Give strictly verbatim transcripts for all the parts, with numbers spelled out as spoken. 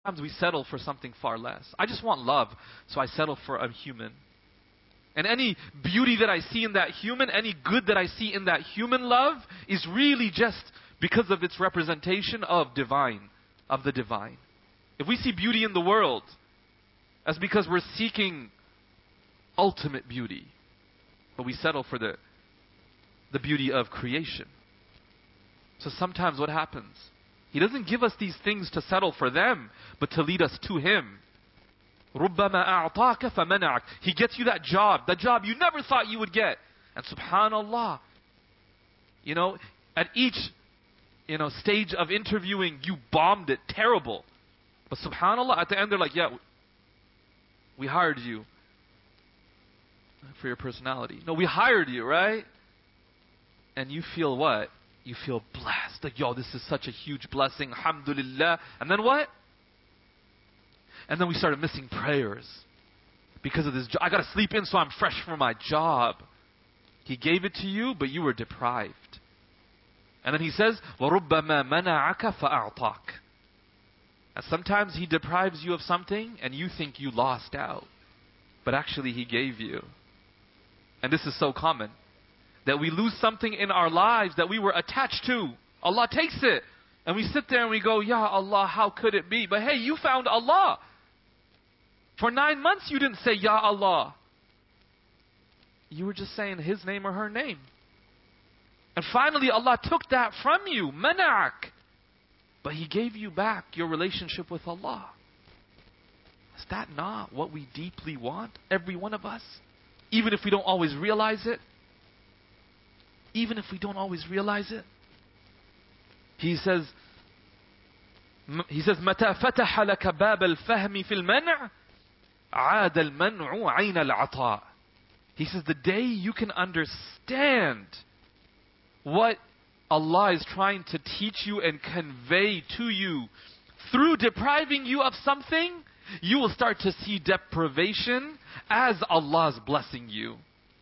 Sometimes we settle for something far less. I just want love, so I settle for a human. And any beauty that I see in that human, any good that I see in that human love is really just because of its representation of divine, of the divine. If we see beauty in the world, that's because we're seeking ultimate beauty. But we settle for the, the beauty of creation. So sometimes what happens? He doesn't give us these things to settle for them, but to lead us to Him. رُبَّمَا أَعْطَاكَ فَمَنَعَكَ. He gets you that job, the job you never thought you would get. And subhanallah, you know, at each you know, stage of interviewing, you bombed it, terrible. But subhanallah, at the end they're like, yeah, we hired you for your personality. No, we hired you, right? And you feel what? You feel blessed. Like, yo, this is such a huge blessing. Alhamdulillah. And then what? And then we started missing prayers. Because of this job. I got to sleep in so I'm fresh for my job. He gave it to you, but you were deprived. And then he says, وَرُبَّمَا مَنَعَكَ فَأَعْطَاكَ. And sometimes He deprives you of something and you think you lost out. But actually He gave you. And this is so common. That we lose something in our lives that we were attached to. Allah takes it. And we sit there and we go, Ya Allah, how could it be? But hey, you found Allah. For nine months you didn't say, Ya Allah. You were just saying His name or her name. And finally Allah took that from you. Mana'ak. But He gave you back your relationship with Allah. Is that not what we deeply want? Every one of us. Even if we don't always realize it. Even if we don't always realize it. He says, he says, مَتَى فَتَحَ لَكَ بَابَ الْفَهْمِ فِي الْمَنْعِ عَادَ الْمَنْعُ عَيْنَ الْعَطَاءِ. He says, the day you can understand what Allah is trying to teach you and convey to you through depriving you of something, you will start to see deprivation as Allah's blessing you.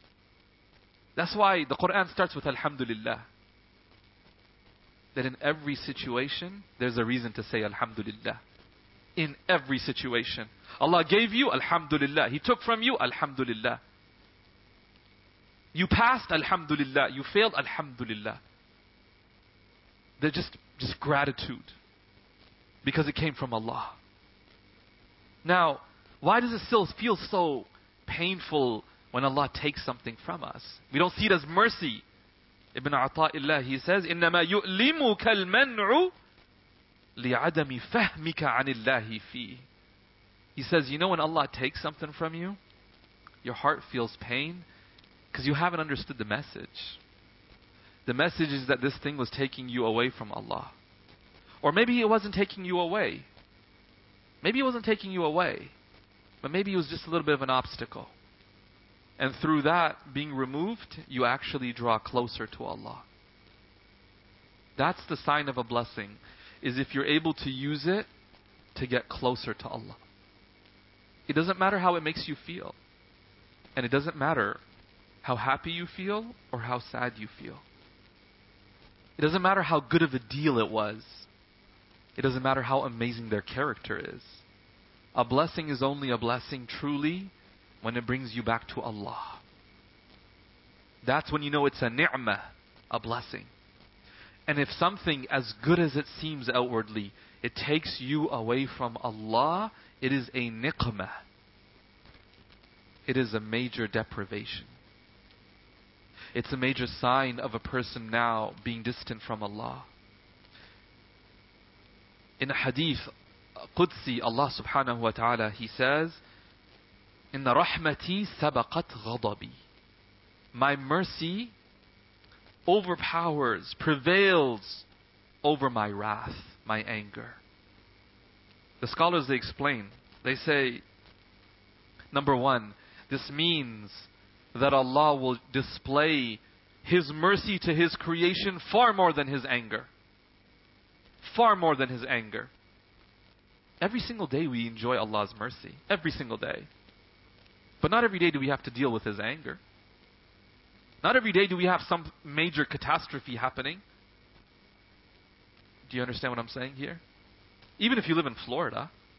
That's why the Quran starts with Alhamdulillah. That in every situation, there's a reason to say Alhamdulillah. In every situation. Allah gave you, Alhamdulillah. He took from you, Alhamdulillah. You passed, Alhamdulillah. You failed, Alhamdulillah. They're just, just gratitude. Because it came from Allah. Now, why does it still feel so painful when Allah takes something from us? We don't see it as mercy. Ibn Ata'illah, he says, إِنَّمَا يُؤْلِمُكَ الْمَنْعُ لِعَدَمِ فَهْمِكَ عَنِ اللَّهِ فِيهِ. He says, you know when Allah takes something from you, your heart feels pain because you haven't understood the message. The message is that this thing was taking you away from Allah. Or maybe it wasn't taking you away. Maybe it wasn't taking you away. But maybe it was just a little bit of an obstacle. And through that being removed, you actually draw closer to Allah. That's the sign of a blessing, is if you're able to use it to get closer to Allah. It doesn't matter how it makes you feel. And it doesn't matter how happy you feel or how sad you feel. It doesn't matter how good of a deal it was. It doesn't matter how amazing their character is. A blessing is only a blessing truly when it brings you back to Allah. That's when you know it's a ni'mah, a blessing. And if something as good as it seems outwardly, it takes you away from Allah, it is a niqmah. It is a major deprivation. It's a major sign of a person now being distant from Allah. In a hadith Qudsi, Allah subhanahu wa ta'ala, He says, إِنَّ رَحْمَتِي سَبَقَتْ غَضَبِي. My mercy overpowers, prevails over my wrath, my anger. The scholars, they explain, they say, number one, this means that Allah will display His mercy to His creation far more than His anger. Far more than His anger. Every single day we enjoy Allah's mercy. Every single day. But not every day do we have to deal with His anger. Not every day do we have some major catastrophe happening. Do you understand what I'm saying here? Even if you live in Florida,